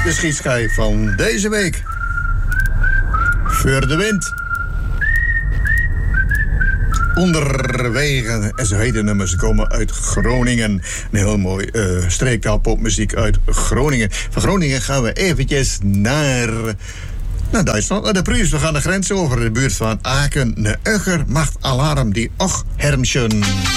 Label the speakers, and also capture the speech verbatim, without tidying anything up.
Speaker 1: de schietschijf van deze week. Voor de wind. Onderwegen. En zo heet de nummers. Ze komen uit Groningen. Een heel mooi uh, streektaal popmuziek uit Groningen. Van Groningen gaan we eventjes naar... naar Duitsland, naar de Pruis. We gaan de grens over, de buurt van Aken. De Ugger macht alarm, die Och Hermchen.